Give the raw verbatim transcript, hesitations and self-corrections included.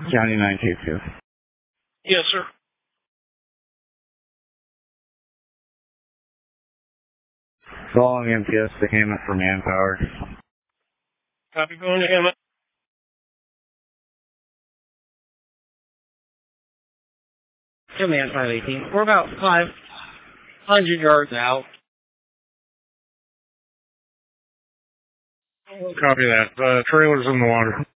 County nine two two. Yes, sir. Following M P S to Hammett for manpower. Copy, going to Hammett. Command five eighteen. We're about five hundred yards out. Copy that. Uh, trailer's in the water.